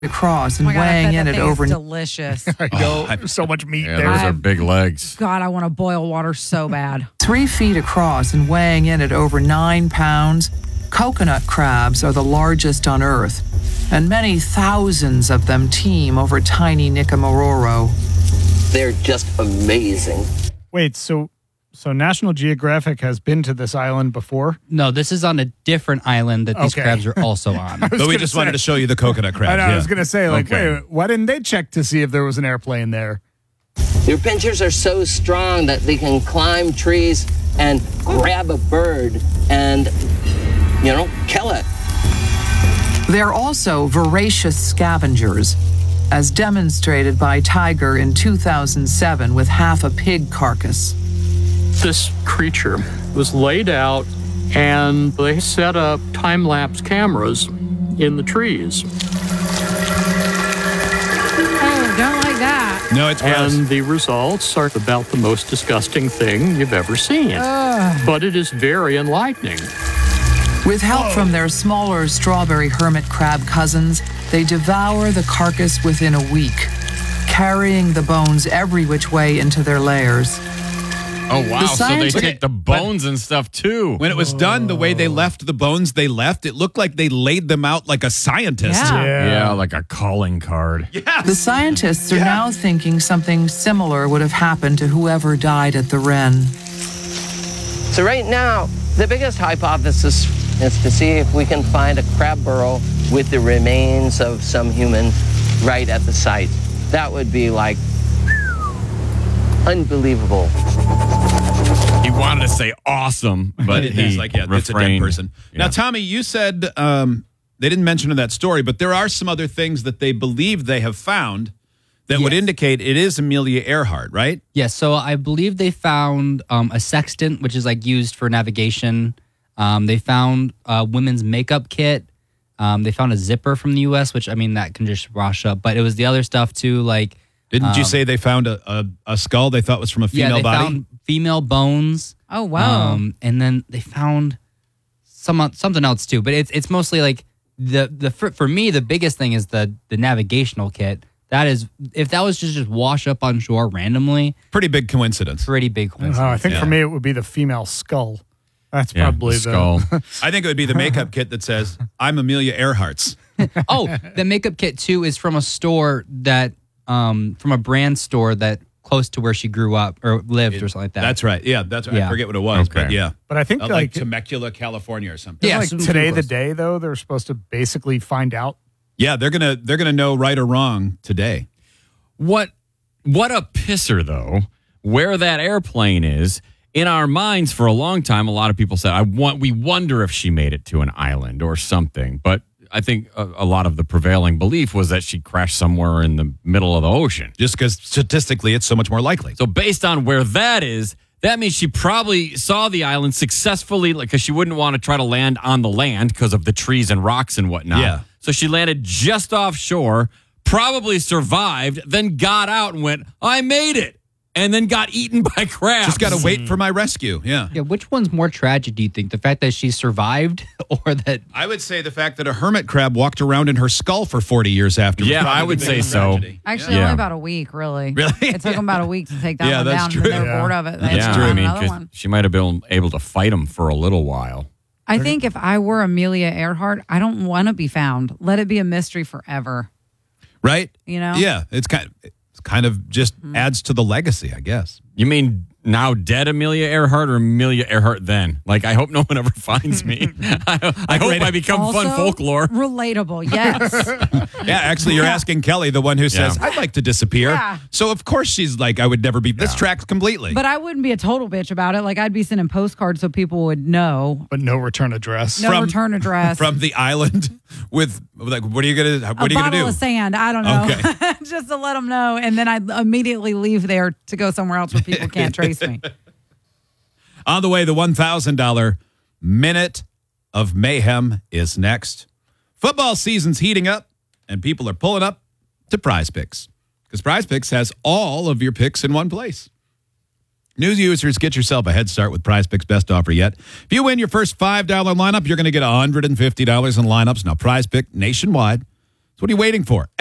across and Oh my God, I weighing bet in that at thing is over delicious. I know. There's so much meat Yeah, there. those are big legs. God, I want to boil water so bad. 3 feet across and weighing in at over 9 pounds, coconut crabs are the largest on Earth, and many thousands of them teem over tiny Nikamororo. They're just amazing. Wait, so National Geographic has been to this island before? No, this is on a different island that these Okay. crabs are also on. But we just wanted to show you the coconut crabs. I know, yeah. I was going to say, like, Okay. wait, why didn't they check to see if there was an airplane there? Their pinchers are so strong that they can climb trees and grab a bird and, kill it. They're also voracious scavengers, as demonstrated by Tiger in 2007 with half a pig carcass. This creature was laid out and they set up time-lapse cameras in the trees. Oh, don't like that. No, it's gross. And the results are about the most disgusting thing you've ever seen. But it is very enlightening. With help from their smaller strawberry hermit crab cousins, they devour the carcass within a week, carrying the bones every which way into their lairs. Oh, wow. So they scientific- take the bones and stuff, too. When it was done, the way they left the bones they left, it looked like they laid them out like a scientist. Yeah. Yeah, like a calling card. The scientists are now thinking something similar would have happened to whoever died at the Wren. So right now, the biggest hypothesis is to see if we can find a crab burrow with the remains of some human right at the site. That would be like unbelievable. He wanted to say awesome, but He's he like, yeah, it's a dead refrained. person. Yeah. Now, Tommy, you said they didn't mention in that story, but there are some other things that they believe they have found that would Yes. indicate it is Amelia Earhart, right? Yes, so I believe they found a sextant, which is like used for navigation. They found a women's makeup kit. They found a zipper from the U.S., which, I mean, that can just wash up. But it was the other stuff, too, like... Didn't you say they found a skull they thought was from a Yeah, female they body? found female bones. Oh, wow. And then they found something else, too. But it's mostly like... For me, the biggest thing is the navigational kit. That is... If that was just wash up on shore randomly... Pretty big coincidence. Pretty big coincidence. I think for me it would be the female skull. That's Yeah, probably the skull. I think it would be the makeup kit that says, I'm Amelia Earhart's. Oh, the makeup kit, too, is from a store that... from a brand store that close to where she grew up or lived or something like that. That's right. Yeah, that's right. I Yeah. forget what it was, Okay. but yeah. But I think like like Temecula, California or something. Yeah, like something today the close. day though they're supposed to basically find out. Yeah, they're gonna know right or wrong today. What a pisser, though, where that airplane is. In our minds, for a long time, a lot of people said, we wonder if she made it to an island or something. But I think a lot of the prevailing belief was that she crashed somewhere in the middle of the ocean. Just because statistically it's so much more likely. So based on where that is, that means she probably saw the island successfully, because she wouldn't want to try to land on the land because of the trees and rocks and whatnot. Yeah. So she landed just offshore, probably survived, then got out and went, I made it, and then got eaten by crabs. Just got to wait for my rescue. Yeah. Yeah, which one's more tragic, do you think? The fact that she survived or that... I would say the fact that a hermit crab walked around in her skull for 40 years after. Yeah, was probably I would the say biggest so. tragedy. Actually, Yeah. only about a week, really. Really? It took them about a week to take that Yeah, one that's down. true. And they were Yeah. bored of it. They had Yeah, to I find mean, another 'cause one. she might have been able to fight him for a little while. I think if I were Amelia Earhart, I don't want to be found. Let it be a mystery forever. Right? You know? Yeah, it's kind of just adds to the legacy, I guess. You mean now dead Amelia Earhart or Amelia Earhart then? Like, I hope no one ever finds me. I hope I become fun Also, folklore. Relatable, yes. Yeah, actually, you're asking Kelly, the one who says, Yeah. I'd like to disappear. Yeah. So, of course, she's like, I would never be. This tracks completely. But I wouldn't be a total bitch about it. Like, I'd be sending postcards so people would know. But no return address. No return address. From the island with, like, what are you going to a bottle do? of sand. I don't know. Okay. Just to let them know. And then I'd immediately leave there to go somewhere else where people can't trace me. On the way, the $1,000 Minute of Mayhem is next. Football season's heating up, and people are pulling up to Prize Picks, because Prize Picks has all of your picks in one place. News users, get yourself a head start with Prize Picks' best offer yet. If you win your first $5 lineup, you're going to get $150 in lineups. Now, Prize Pick nationwide. what are you waiting for?